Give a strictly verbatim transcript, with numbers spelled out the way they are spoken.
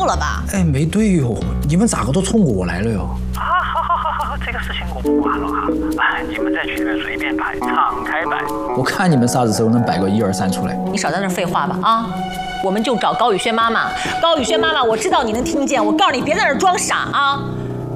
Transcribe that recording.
了吧？ 哎，没对哟，你们咋个都冲我来了哟？ 啊，好好好好，这个事情我不管了哈。哎，你们在群里随便摆，敞开摆。 我看你们啥子时候能摆个一二三出来？ 你少在那废话吧啊！我们就找高宇轩妈妈，高宇轩妈妈，我知道你能听见，我告诉你，别在那装傻啊！